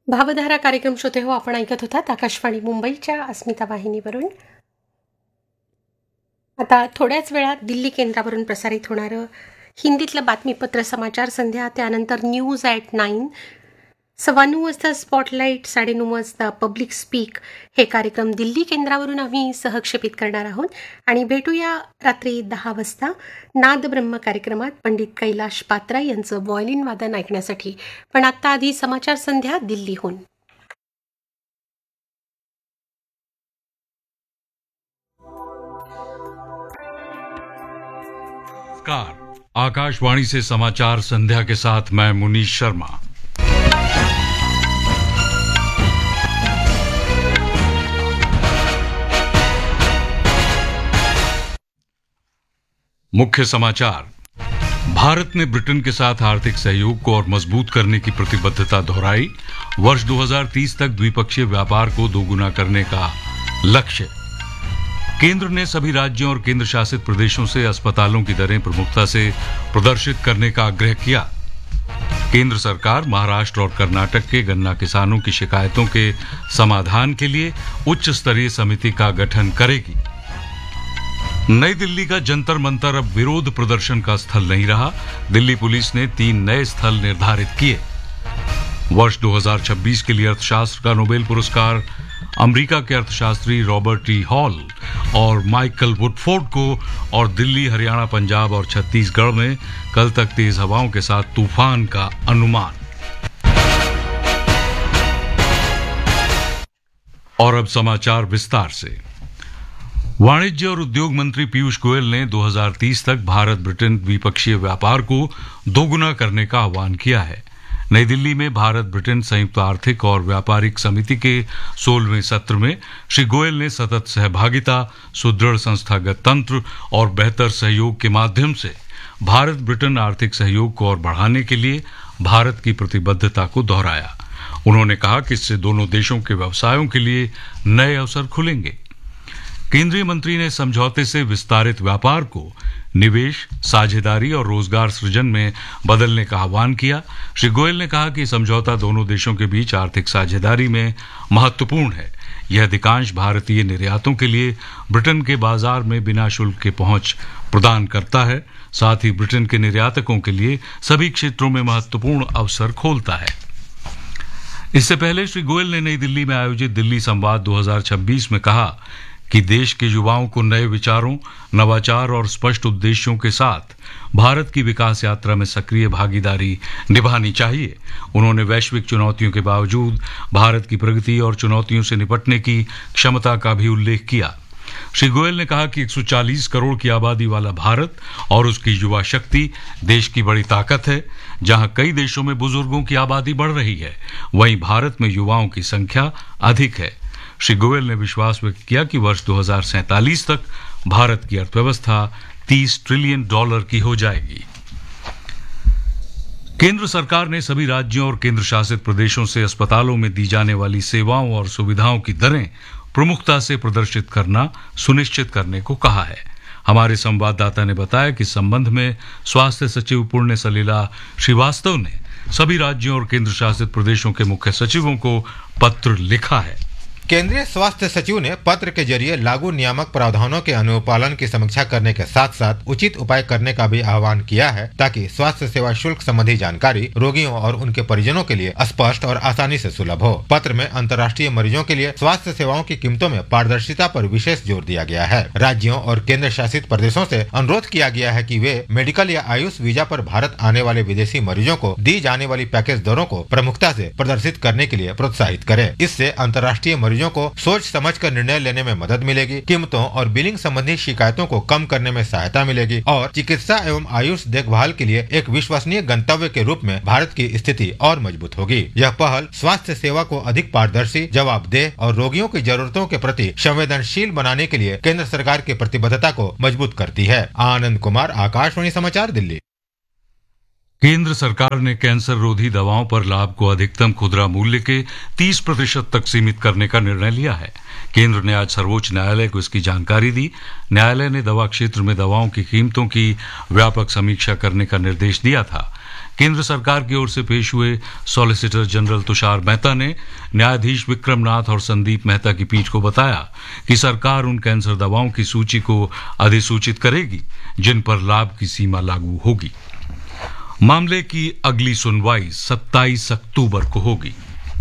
भावधारा कार्यक्रम श्रोते हो, आपण ऐकत होतात आकाशवाणी मुंबईच्या अस्मिता वाहिनीवरून. आता थोड्याच वेळात दिल्ली केंद्रावरून प्रसारित होणारं हिंदीतलं बातमीपत्र समाचार संध्या, त्यानंतर न्यूज ॲट 9, 9:15 वाजता स्पॉटलाईट, 9:30 वाजता पब्लिक स्पीक हे कार्यक्रम दिल्ली केंद्रावरून आम्ही सहक्षेपित करणार आहोत. आणि भेटूया रात्री 10 वाजता नादब्रह्म कार्यक्रमात पंडित कैलाश पात्रा यांचं व्हायोलिन वादन ऐकण्यासाठी. पण आत्ता आधी समाचार संध्या दिल्लीहून. आकाशवाणी से समाचार संध्या के साथ मैं मुनीश शर्मा. मुख्य समाचार. भारत ने ब्रिटेन के साथ आर्थिक सहयोग को और मजबूत करने की प्रतिबद्धता दोहराई. वर्ष 2030 तक द्विपक्षीय व्यापार को दोगुना करने का लक्ष्य. केंद्र ने सभी राज्यों और केंद्र शासित प्रदेशों से अस्पतालों की दरें प्रमुखता से प्रदर्शित करने का आग्रह किया. केंद्र सरकार महाराष्ट्र और कर्नाटक के गन्ना किसानों की शिकायतों के समाधान के लिए उच्च स्तरीय समिति का गठन करेगी. नई दिल्ली का जंतर मंतर अब विरोध प्रदर्शन का स्थल नहीं रहा. दिल्ली पुलिस ने 3 नए स्थल निर्धारित किए. वर्ष 2026 के लिए अर्थशास्त्र का नोबेल पुरस्कार अमेरिका के अर्थशास्त्री रॉबर्ट टी हॉल और माइकल वुडफोर्ड को, और दिल्ली, हरियाणा, पंजाब और छत्तीसगढ़ में कल तक तेज हवाओं के साथ तूफान का अनुमान. और अब समाचार विस्तार से. वाणिज्य और उद्योग मंत्री पीयूष गोयल ने 2030 तक भारत ब्रिटेन द्विपक्षीय व्यापार को दोगुना करने का आह्वान किया है. नई दिल्ली में भारत ब्रिटेन संयुक्त आर्थिक और व्यापारिक समिति के 16वें सत्र में श्री गोयल ने सतत सहभागिता, सुदृढ़ संस्थागत तंत्र और बेहतर सहयोग के माध्यम से भारत ब्रिटेन आर्थिक सहयोग को और बढ़ाने के लिए भारत की प्रतिबद्धता को दोहराया. उन्होंने कहा कि इससे दोनों देशों के व्यवसायों के लिए नए अवसर खुलेंगे. केंद्रीय मंत्री ने समझौते से विस्तारित व्यापार को निवेश, साझेदारी और रोजगार सृजन में बदलने का आह्वान किया. श्री गोयल ने कहा कि समझौता दोनों देशों के बीच आर्थिक साझेदारी में महत्वपूर्ण है. यह अधिकांश भारतीय निर्यातों के लिए ब्रिटेन के बाजार में बिना शुल्क के पहुंच प्रदान करता है. साथ ही ब्रिटेन के निर्यातकों के लिए सभी क्षेत्रों में महत्वपूर्ण अवसर खोलता है. इससे पहले श्री गोयल ने नई दिल्ली में आयोजित दिल्ली संवाद 2026 में कहा कि देश के युवाओं को नए विचारों, नवाचार और स्पष्ट उद्देश्यों के साथ भारत की विकास यात्रा में सक्रिय भागीदारी निभानी चाहिए. उन्होंने वैश्विक चुनौतियों के बावजूद भारत की प्रगति और चुनौतियों से निपटने की क्षमता का भी उल्लेख किया. श्री गोयल ने कहा कि 140 करोड़ की आबादी वाला भारत और उसकी युवा शक्ति देश की बड़ी ताकत है. जहां कई देशों में बुजुर्गों की आबादी बढ़ रही है, वहीं भारत में युवाओं की संख्या अधिक है. श्री गोयल ने विश्वास व्यक्त किया कि वर्ष 2047 तक भारत की अर्थव्यवस्था $30 ट्रिलियन की हो जाएगी. केंद्र सरकार ने सभी राज्यों और केंद्र शासित प्रदेशों से अस्पतालों में दी जाने वाली सेवाओं और सुविधाओं की दरें प्रमुखता से प्रदर्शित करना सुनिश्चित करने को कहा है. हमारे संवाददाता ने बताया कि इस संबंध में स्वास्थ्य सचिव पुण्य सलीला श्रीवास्तव ने सभी राज्यों और केंद्र शासित प्रदेशों के मुख्य सचिवों को पत्र लिखा है. केंद्रीय स्वास्थ्य सचिव ने पत्र के जरिए लागू नियामक प्रावधानों के अनुपालन की समीक्षा करने के साथ साथ उचित उपाय करने का भी आह्वान किया है, ताकि स्वास्थ्य सेवा शुल्क संबंधी जानकारी रोगियों और उनके परिजनों के लिए स्पष्ट और आसानी से सुलभ हो. पत्र में अंतर्राष्ट्रीय मरीजों के लिए स्वास्थ्य सेवाओं की कीमतों में पारदर्शिता पर विशेष जोर दिया गया है. राज्यों और केंद्र शासित प्रदेशों से अनुरोध किया गया है कि वे मेडिकल या आयुष वीजा पर भारत आने वाले विदेशी मरीजों को दी जाने वाली पैकेज दरों को प्रमुखता से प्रदर्शित करने के लिए प्रोत्साहित करें. इससे अंतर्राष्ट्रीय मरीजों को सोच समझ कर निर्णय लेने में मदद मिलेगी, कीमतों और बिलिंग संबंधी शिकायतों को कम करने में सहायता मिलेगी और चिकित्सा एवं आयुष देखभाल के लिए एक विश्वसनीय गंतव्य के रूप में भारत की स्थिति और मजबूत होगी. यह पहल स्वास्थ्य सेवा को अधिक पारदर्शी, जवाबदेह और रोगियों की जरूरतों के प्रति संवेदनशील बनाने के लिए केंद्र सरकार की प्रतिबद्धता को मजबूत करती है. आनंद कुमार, आकाशवाणी समाचार, दिल्ली. केंद्र सरकार ने कैंसर रोधी दवाओं पर लाभ को अधिकतम खुदरा मूल्य के 30% तक सीमित करने का निर्णय लिया है. केंद्र ने आज सर्वोच्च न्यायालय को इसकी जानकारी दी. न्यायालय ने दवा क्षेत्र में दवाओं की कीमतों की व्यापक समीक्षा करने का निर्देश दिया था. केंद्र सरकार की ओर से पेश हुए सॉलिसिटर जनरल तुषार मेहता ने न्यायाधीश विक्रमनाथ और संदीप मेहता की पीठ को बताया कि सरकार उन कैंसर दवाओं की सूची को अधिसूचित करेगी जिन पर लाभ की सीमा लागू होगी। मामले की अगली सुनवाई 27 अक्टूबर को होगी।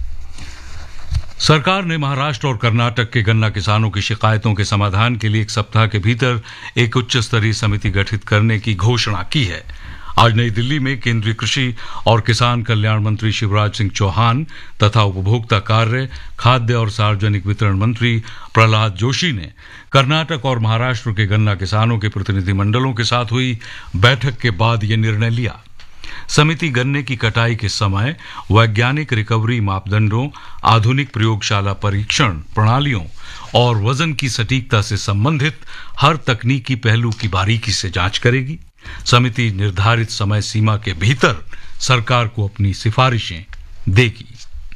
सरकार ने महाराष्ट्र और कर्नाटक के गन्ना किसानों की शिकायतों के समाधान के लिए एक सप्ताह के भीतर एक उच्च स्तरीय समिति गठित करने की घोषणा की है। आज नई दिल्ली में केंद्रीय कृषि और किसान कल्याण मंत्री शिवराज सिंह चौहान तथा उपभोक्ता कार्य, खाद्य और सार्वजनिक वितरण मंत्री प्रहलाद जोशी ने कर्नाटक और महाराष्ट्र के गन्ना किसानों के प्रतिनिधिमंडलों के साथ हुई बैठक के बाद यह निर्णय लिया। समिति गन्ने की कटाई के समय वैज्ञानिक रिकवरी मापदंडों, आधुनिक प्रयोगशाला परीक्षण प्रणालियों और वजन की सटीकता से संबंधित हर तकनीकी पहलू की बारीकी से जांच करेगी। समिति निर्धारित समय सीमा के भीतर सरकार को अपनी सिफारिशें देगी।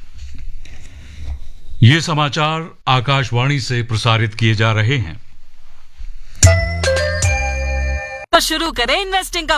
ये समाचार आकाशवाणी से प्रसारित किए जा रहे हैं। तो शुरू करें इन्वेस्टिंग का